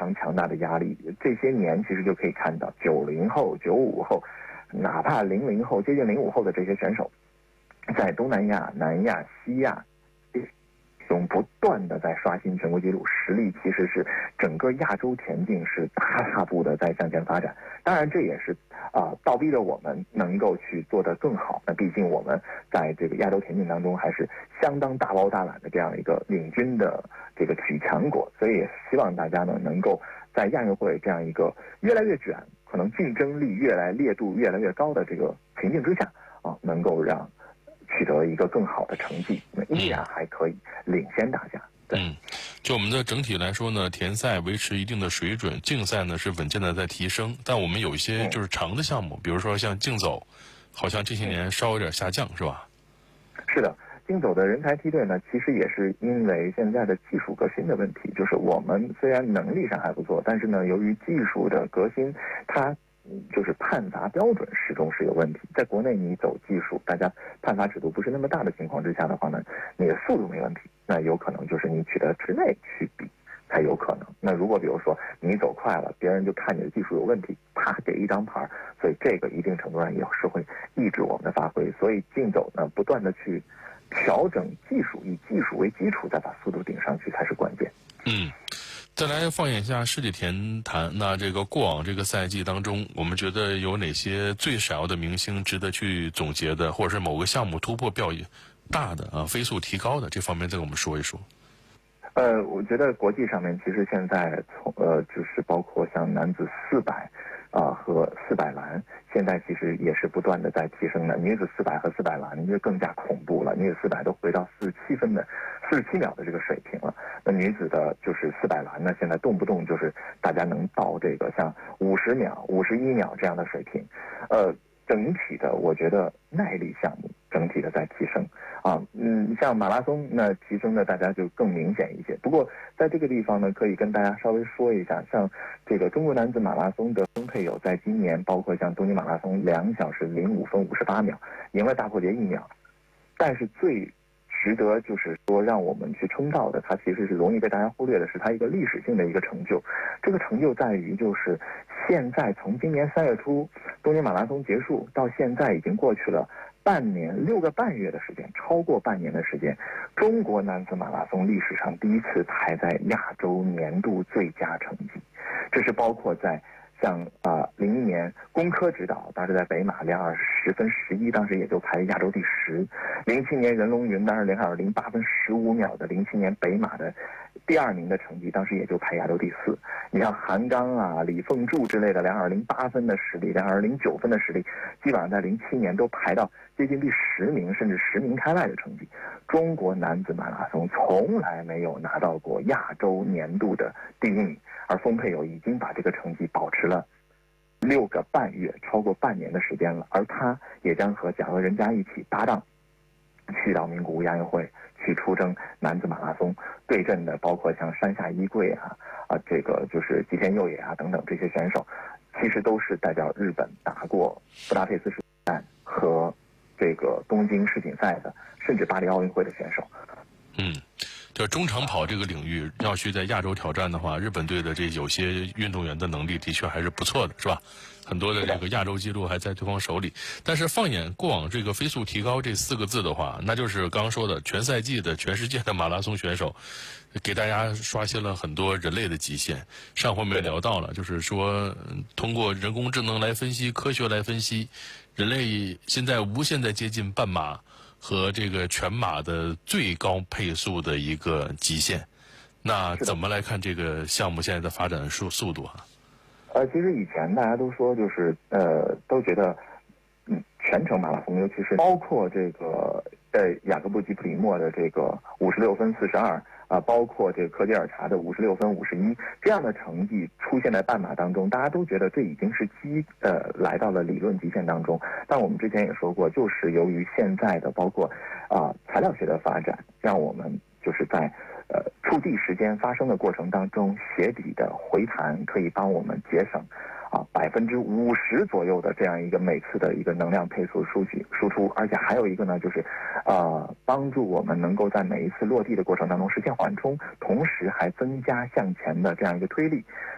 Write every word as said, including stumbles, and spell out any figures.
常强大的压力。这些年其实就可以看到，九零后、九五后，哪怕零零后、接近零五后的这些选手，在东南亚、南亚、西亚中不断的在刷新全国纪录，实力其实是整个亚洲田径是大踏步的在向前发展。当然，这也是啊、呃，倒逼着我们能够去做得更好。那毕竟我们在这个亚洲田径当中还是相当大包大揽的这样一个领军的这个举强国，所以也希望大家呢能够在亚运会这样一个越来越卷、可能竞争力越来烈度越来越高的这个情境之下啊，能够让取得一个更好的成绩，那依然还可以领先大家。 嗯，就我们的整体来说呢，田赛维持一定的水准，竞赛呢是稳健的在提升，但我们有一些就是长的项目，比如说像竞走，好像这些年稍有点下降，是吧？ 是的，竞走的人才梯队呢，其实也是因为现在的技术革新的问题，就是我们虽然能力上还不错，但是呢，由于技术的革新，它就是判罚标准始终是有问题。在国内你走技术，大家判罚尺度不是那么大的情况之下的话呢，你的速度没问题，那有可能就是你取得之内去比才有可能。那如果比如说你走快了，别人就看你的技术有问题，啪给一张牌，所以这个一定程度上也是会抑制我们的发挥。所以竞走呢，不断的去调整技术，以技术为基础，再把速度顶上去才是关键。 嗯。再来放眼一下世界田坛，那这个过往这个赛季当中，我们觉得有哪些最闪耀的明星值得去总结的，或者是某个项目突破比较大的啊，飞速提高的，这方面再跟我们说一说。 呃，我觉得国际上面其实现在从呃，就是包括像男子四百啊和四百栏，现在其实也是不断的在提升的。女子四百和四百栏就更加恐怖了，女子四百都回到四十七分的四十七秒的这个水平了。那女子的就是四百栏呢，现在动不动就是大家能到这个像五十秒、五十一秒这样的水平。呃，整体的我觉得耐力项目整体的在提升啊，嗯，像马拉松那提升的大家就更明显一些。不过在这个地方呢，可以跟大家稍微说一下，像这个中国男子马拉松的丰佩友，在今年包括像东京马拉松两小时零五分五十八秒，赢了大破节一秒，但是最值得就是说让我们去称道的，它其实是容易被大家忽略的，是它一个历史性的一个成就。这个成就在于就是现在从今年三月初东京马拉松结束到现在已经过去了半年六个半月的时间，超过半年的时间，中国男子马拉松历史上第一次排在亚洲年度最佳成绩。这是包括在像啊零一年工科指导，当时在北马两小时十分十一，当时也就排亚洲第十。零七年任龙云当时两小时零八分十五秒的零七年北马的第二名的成绩，当时也就排亚洲第四。你像韩刚啊、李凤柱之类的两小时零八分的实力，两小时零九分的实力，基本上在零七年都排到接近第十名，甚至十名开外的成绩。中国男子马拉松从来没有拿到过亚洲年度的第一名，而丰佩友已经把这个成绩保持了六个半月，超过半年的时间了。而他也将和贾俄仁佳一起搭档，去到名古屋亚运会去出征男子马拉松，对阵的包括像山下一贵啊啊，这个就是吉田佑也啊等等这些选手，其实都是代表日本打过布达佩斯世锦赛和这个东京世锦赛的，甚至巴黎奥运会的选手。 嗯。就中长跑这个领域，要去在亚洲挑战的话，日本队的这有些运动员的能力的确还是不错的，是吧？很多的这个亚洲纪录还在对方手里。但是放眼过往这个飞速提高这四个字的话，那就是刚刚说的全赛季的全世界的马拉松选手，给大家刷新了很多人类的极限。上回我们也聊到了，就是说通过人工智能来分析、科学来分析，人类现在无限在接近半马和这个全马的最高配速的一个极限。那怎么来看这个项目现在的发展速速度啊？ 呃，其实以前大家都说，就是呃，都觉得，嗯，全程马拉松，尤其是包括这个呃雅各布吉普里莫的这个五十六分四十二啊，包括这个科吉尔查的五十六分五十一这样的成绩出现在半马当中，大家都觉得这已经是基呃来到了理论极限当中。但我们之前也说过，就是由于现在的包括啊、呃、材料学的发展，让我们就是在呃，触地时间发生的过程当中，鞋底的回弹可以帮我们节省啊百分之五十左右的这样一个每次的一个能量配速数据输出，而且还有一个呢，就是呃帮助我们能够在每一次落地的过程当中实现缓冲，同时还增加向前的这样一个推力。